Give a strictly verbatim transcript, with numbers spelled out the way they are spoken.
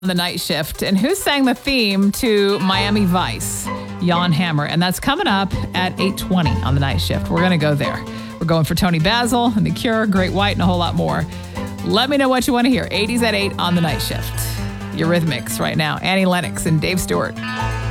The night shift. And who sang the theme to Miami Vice? Jan Hammer. And that's coming up at eight twenty on the night shift. We're going to go there. We're going for Tony Basil and The Cure, Great White, and a whole lot more. Let me know what you want to hear. eighties at eight on the night shift. Eurythmics right now. Annie Lennox and Dave Stewart.